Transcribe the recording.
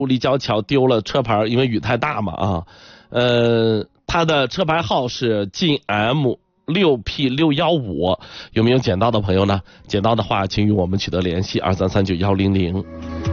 立交桥丢了车牌，因为雨太大嘛啊。他的车牌号是晋 M6P615，有没有捡到的朋友呢？捡到的话，请与我们取得联系，23391000。